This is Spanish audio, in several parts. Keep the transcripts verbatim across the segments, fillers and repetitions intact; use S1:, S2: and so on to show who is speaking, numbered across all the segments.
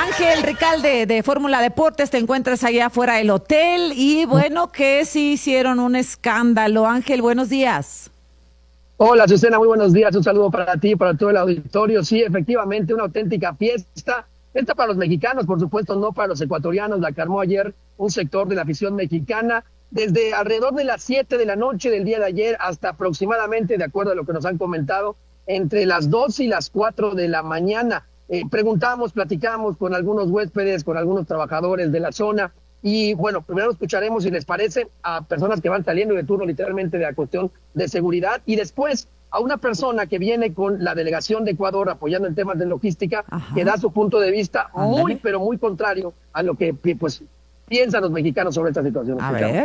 S1: Ángel Ricalde de Fórmula Deportes, te encuentras allá afuera del hotel y bueno, que sí hicieron un escándalo. Ángel, buenos días.
S2: Hola, Susana, muy buenos días. Un saludo para ti y para todo el auditorio. Sí, efectivamente, una auténtica fiesta. Esta para los mexicanos, por supuesto, no para los ecuatorianos. La que armó ayer un sector de la afición mexicana. Desde alrededor de las siete de la noche del día de ayer hasta aproximadamente, de acuerdo a lo que nos han comentado, entre las dos y las cuatro de la mañana. Eh, preguntamos, platicamos con algunos huéspedes, con algunos trabajadores de la zona. Y bueno, primero escucharemos, si les parece, a personas que van saliendo de turno literalmente de la cuestión de seguridad y después a una persona que viene con la delegación de Ecuador apoyando en temas de logística. Ajá. Que da su punto de vista muy, Ándale. pero muy contrario a lo que pues piensan los mexicanos sobre esta situación.
S1: A ver.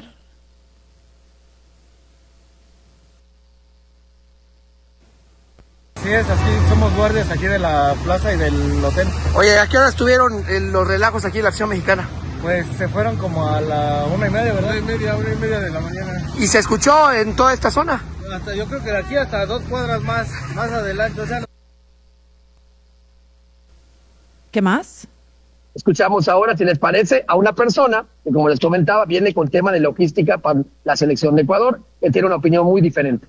S3: Así es, aquí somos guardias aquí de la plaza y del hotel.
S4: Oye, ¿a qué hora estuvieron los relajos aquí en la acción mexicana?
S3: Pues se fueron como a la una y media, ¿verdad? Una y media, una y media de la mañana.
S4: ¿Y se escuchó en toda esta zona?
S3: Hasta, yo creo que de aquí hasta dos cuadras más, más adelante. O sea, no...
S1: ¿Qué más?
S2: Escuchamos ahora, si les parece, a una persona que, como les comentaba, viene con tema de logística para la selección de Ecuador, que tiene una opinión muy diferente.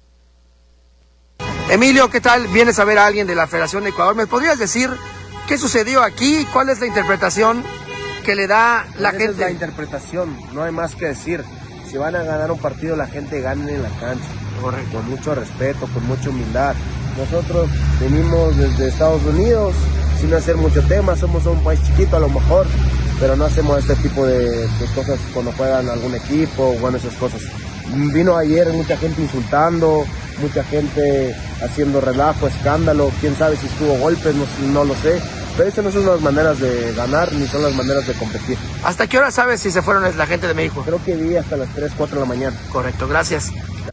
S4: Emilio, ¿qué tal? Vienes a ver a alguien de la Federación de Ecuador. ¿Me podrías decir qué sucedió aquí? ¿Cuál es la interpretación que le da la
S3: Esa
S4: gente?
S3: Es la interpretación, no hay más que decir. Si van a ganar un partido, la gente gane en la cancha. Correcto. Con mucho respeto, con mucha humildad. Nosotros venimos desde Estados Unidos sin hacer mucho tema, somos un país chiquito a lo mejor, pero no hacemos este tipo de, de cosas cuando juegan algún equipo o bueno, esas cosas. Vino ayer mucha gente insultando, mucha gente haciendo relajo, escándalo, quién sabe si estuvo golpes, no, no lo sé. Pero esas no son las maneras de ganar, ni son las maneras de competir.
S4: ¿Hasta qué hora sabes si se fueron la gente de México?
S3: Creo que vi hasta las tres, cuatro de la mañana.
S4: Correcto, gracias.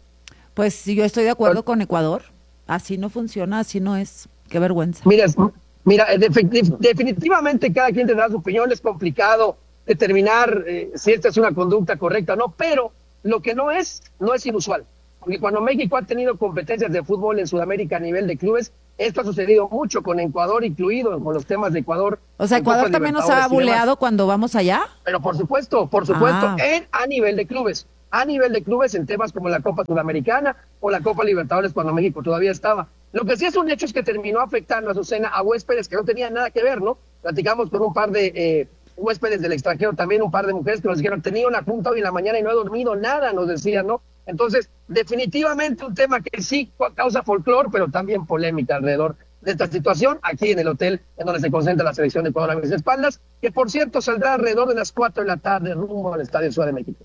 S1: Pues yo estoy de acuerdo con Ecuador. Así no funciona, así no es. Qué vergüenza.
S2: Mira, mira definitivamente cada quien tendrá su opinión. Es complicado determinar eh, si esta es una conducta correcta o no, pero lo que no es, no es inusual. Porque cuando México ha tenido competencias de fútbol en Sudamérica a nivel de clubes, esto ha sucedido mucho con Ecuador incluido, con los temas de Ecuador.
S1: O sea, Ecuador también nos ha buleado cuando vamos allá.
S2: Pero por supuesto, por supuesto,
S1: ah.
S2: en, a nivel de clubes. A nivel de clubes en temas como la Copa Sudamericana o la Copa Libertadores cuando México todavía estaba. Lo que sí es un hecho es que terminó afectando a Azucena a huéspedes que no tenían nada que ver, ¿no? Platicamos con un par de eh, huéspedes del extranjero, también un par de mujeres que nos dijeron, tenía una junta hoy en la mañana y no he dormido nada, nos decían, ¿no? Entonces, definitivamente un tema que sí causa folclore, pero también polémica alrededor de esta situación, aquí en el hotel en donde se concentra la selección de Ecuador a mis espaldas, que por cierto saldrá alrededor de las cuatro de la tarde rumbo al Estadio Ciudad de México.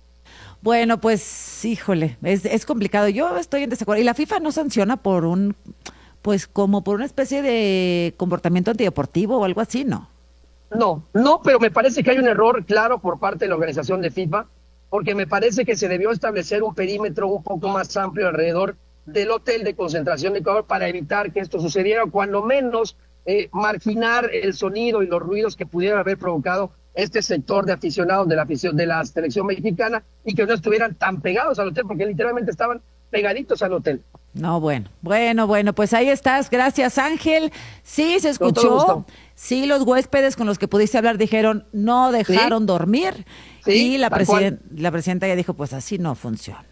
S1: Bueno, pues, híjole, es, es complicado. Yo estoy en desacuerdo. Y la FIFA no sanciona por un, pues como por una especie de comportamiento antideportivo o algo así, ¿no?
S2: No, no, pero me parece que hay un error claro por parte de la organización de FIFA, porque me parece que se debió establecer un perímetro un poco más amplio alrededor del hotel de concentración de Ecuador para evitar que esto sucediera, o cuando menos eh, marginar el sonido y los ruidos que pudieran haber provocado este sector de aficionados de la afición de la selección mexicana y que no estuvieran tan pegados al hotel, porque literalmente estaban pegaditos al hotel.
S1: No, bueno, bueno, bueno, pues ahí estás. Gracias, Ángel. Sí, se escuchó. Sí, los huéspedes con los que pudiste hablar dijeron no dejaron ¿Sí? dormir. Sí, y la, presiden- la presidenta ya dijo, pues así no funciona.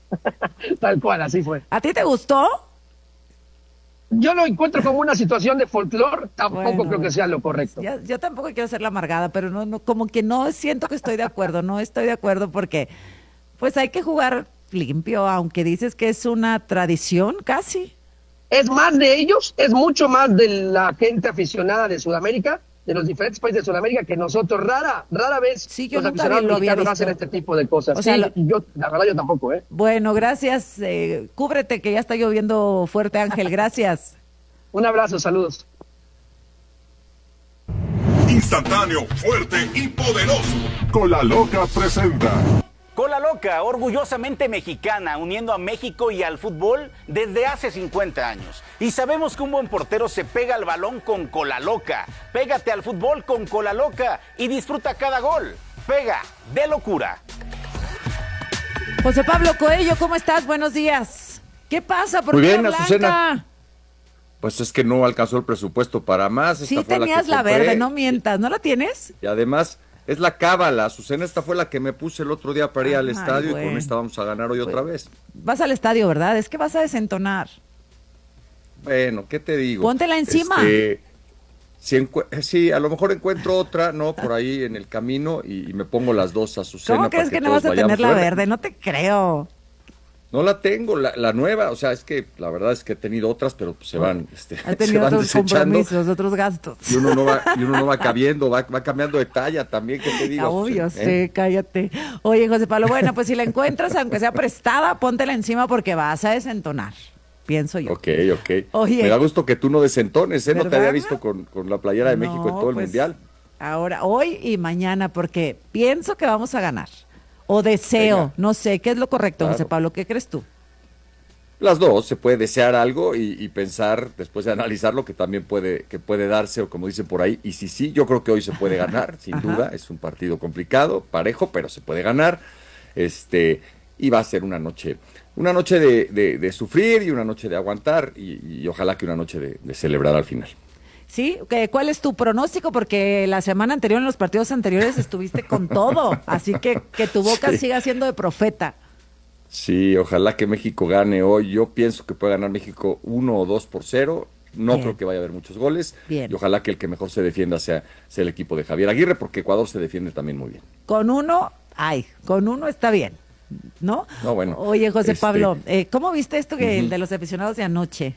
S2: Tal cual, así fue.
S1: ¿A ti te gustó?
S2: Yo lo encuentro como una situación de folclore, tampoco bueno, creo que sea lo correcto.
S1: Ya, yo tampoco quiero ser la amargada, pero no, no, como que no siento que estoy de acuerdo, no estoy de acuerdo porque pues hay que jugar limpio, aunque dices que es una tradición casi.
S2: Es más de ellos, es mucho más de la gente aficionada de Sudamérica, de los diferentes países de Sudamérica, que nosotros rara, rara vez
S1: sí, yo
S2: los aficionados mexicanos hacen este tipo de cosas.
S1: O sea,
S2: sí,
S1: lo...
S2: yo, la verdad yo tampoco, ¿eh?
S1: Bueno, gracias, eh, cúbrete que ya está lloviendo fuerte, Ángel, gracias.
S2: Un abrazo, saludos.
S5: Instantáneo, fuerte y poderoso. Cola Loca presenta.
S6: Cola Loca, orgullosamente mexicana, uniendo a México y al fútbol desde hace cincuenta años. Y sabemos que un buen portero se pega al balón con Cola Loca. Pégate al fútbol con Cola Loca y disfruta cada gol. Pega de locura.
S1: José Pablo Coello, ¿cómo estás? Buenos días. ¿Qué pasa? ¿Por
S7: Muy
S1: qué
S7: bien,
S1: Blanca?
S7: Azucena. Pues es que no alcanzó el presupuesto para más.
S1: Sí, tenías la, la verde, no mientas, ¿no la tienes?
S7: Y además es la cábala, Azucena, esta fue la que me puse el otro día para ir Ay, al estadio bueno. y con esta vamos a ganar hoy pues, otra vez.
S1: Vas al estadio, ¿verdad? Es que vas a desentonar.
S7: Bueno, ¿qué te digo?
S1: Póntela encima.
S7: Este, si encu- sí, a lo mejor encuentro otra, ¿no? Por ahí en el camino y, y me pongo las dos a Azucena.
S1: ¿Cómo crees que, que no vas a tener la verde? No te creo.
S7: No la tengo, la, la nueva, o sea, es que la verdad es que he tenido otras, pero pues se van, este,
S1: Has tenido
S7: se van
S1: otros
S7: desechando.
S1: compromisos, otros gastos.
S7: Y uno no va, y uno no va cabiendo, va, va cambiando de talla también, ¿qué te digo?
S1: Obvio, sí, ¿eh? Cállate. Oye, José Pablo, bueno, pues si la encuentras, aunque sea prestada, póntela encima porque vas a desentonar, pienso yo.
S7: Ok, ok.
S1: Oye,
S7: me da gusto que tú no desentones, ¿eh?
S1: ¿verdad?
S7: No te había visto con, con la playera de
S1: no,
S7: México en todo el
S1: pues,
S7: Mundial.
S1: Ahora, hoy y mañana, porque pienso que vamos a ganar. O deseo, Venga. no sé, ¿qué es lo correcto, claro. José Pablo? ¿Qué crees tú?
S7: Las dos, se puede desear algo y, y pensar, después de analizarlo, que también puede, que puede darse, o como dicen por ahí, y sí, sí, yo creo que hoy se puede ganar, sin Ajá. duda, es un partido complicado, parejo, pero se puede ganar, este, y va a ser una noche, una noche de, de, de sufrir y una noche de aguantar, y, y ojalá que una noche de, de celebrar al final.
S1: Sí, ¿cuál es tu pronóstico? Porque la semana anterior, en los partidos anteriores, estuviste con todo, así que que tu boca sí. siga siendo de profeta.
S7: Sí, ojalá que México gane hoy. Yo pienso que puede ganar México uno o dos por cero. No Bien. creo que vaya a haber muchos goles.
S1: Bien.
S7: Y ojalá que el que mejor se defienda sea, sea el equipo de Javier Aguirre, porque Ecuador se defiende también muy bien.
S1: Con uno, ay, con uno está bien, ¿no?
S7: No, bueno.
S1: Oye, José
S7: este...
S1: Pablo, eh, ¿cómo viste esto que
S7: uh-huh.
S1: el de los aficionados de anoche?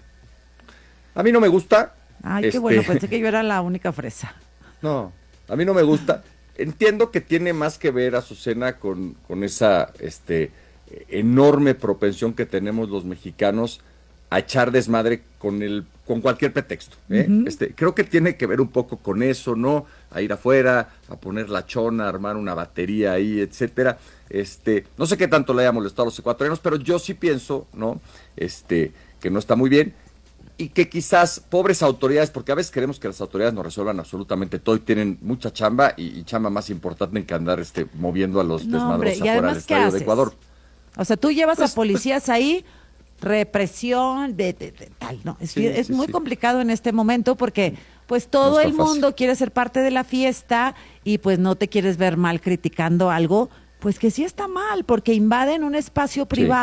S7: A mí no me gusta.
S1: Ay,
S7: este...
S1: qué bueno, pensé que yo era la única fresa.
S7: No, a mí no me gusta. Entiendo que tiene más que ver, Azucena, con, con esa... este enorme propensión que tenemos los mexicanos a echar desmadre con el con cualquier pretexto, ¿eh? Uh-huh. Este, creo que tiene que ver un poco con eso, ¿no? A ir afuera, a poner la chona, a armar una batería ahí, etcétera. Este, no sé qué tanto le haya molestado a los ecuatorianos, pero yo sí pienso, ¿no? Este, que no está muy bien y que quizás pobres autoridades, porque a veces queremos que las autoridades nos resuelvan absolutamente todo y tienen mucha chamba y, y chamba más importante que andar este moviendo a los
S1: no,
S7: desmadros
S1: hombre,
S7: afuera del estadio de Ecuador.
S1: O sea, tú llevas
S7: pues,
S1: a policías
S7: pues,
S1: ahí, represión, de, de, de tal, ¿no? Es,
S7: sí,
S1: es
S7: sí,
S1: muy
S7: sí.
S1: complicado en este momento porque pues todo
S7: no
S1: el
S7: fácil.
S1: mundo quiere ser parte de la fiesta y pues no te quieres ver mal criticando algo, pues que sí está mal porque invaden un espacio privado. Sí.